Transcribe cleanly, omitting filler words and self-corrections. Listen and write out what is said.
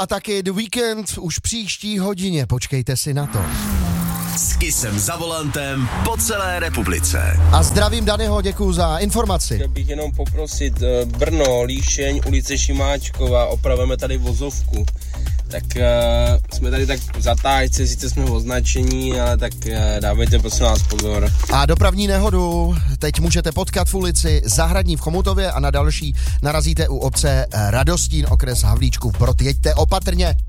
a taky The Weekend už příští hodině, počkejte si na to. S Kissem za volantem po celé republice. A zdravím Danyho, děkuju za informaci. Chtěl bych jenom poprosit Brno, Líšeň, ulice Šimáčková, opravujeme tady vozovku. Tak jsme tady tak v zatáčce, sice jsme v označení, ale tak dávejte prosím vás pozor. A dopravní nehodu teď můžete potkat v ulici Zahradní v Chomutově a na další narazíte u obce Radostín, okres Havlíčkův Brod. Jeďte opatrně.